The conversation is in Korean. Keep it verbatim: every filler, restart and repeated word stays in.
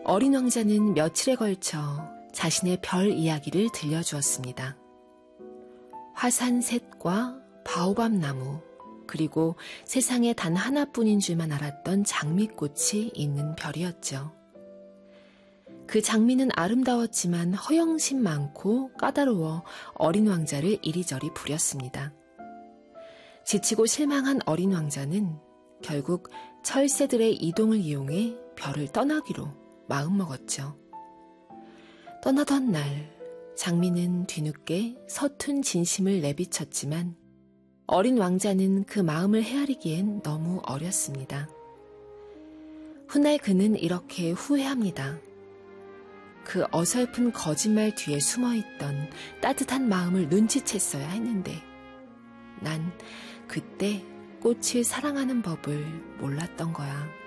어린 왕자는 며칠에 걸쳐 자신의 별 이야기를 들려주었습니다. 화산셋과 바오밥 나무, 그리고 세상에 단 하나뿐인 줄만 알았던 장미꽃이 있는 별이었죠. 그 장미는 아름다웠지만 허영심 많고 까다로워 어린 왕자를 이리저리 부렸습니다. 지치고 실망한 어린 왕자는 결국 철새들의 이동을 이용해 별을 떠나기로 마음먹었죠. 떠나던 날 장미는 뒤늦게 서툰 진심을 내비쳤지만 어린 왕자는 그 마음을 헤아리기엔 너무 어렸습니다. 훗날 그는 이렇게 후회합니다. 그 어설픈 거짓말 뒤에 숨어있던 따뜻한 마음을 눈치챘어야 했는데 난 그때 꽃을 사랑하는 법을 몰랐던 거야.